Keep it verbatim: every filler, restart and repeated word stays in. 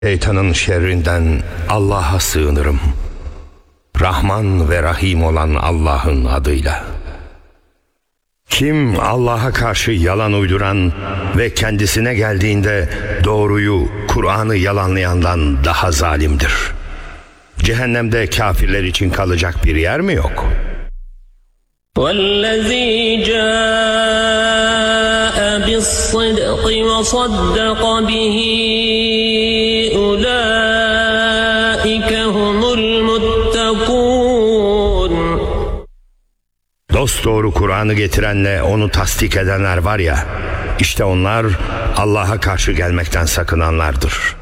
Şeytanın şerrinden Allah'a sığınırım. Rahman ve Rahim olan Allah'ın adıyla. Kim Allah'a karşı yalan uyduran ve kendisine geldiğinde doğruyu, Kur'an'ı yalanlayandan daha zalimdir. Cehennemde kafirler için kalacak bir yer mi yok? وَالَّذ۪ي جَاءَ بِالصِّدْقِ وَصَدَّقَ بِهِ أُولَٰئِكَ هُمُ الْمُتَّقُونَ. Dosdoğru Kur'an'ı getirenle onu tasdik edenler var ya, işte onlar Allah'a karşı gelmekten sakınanlardır.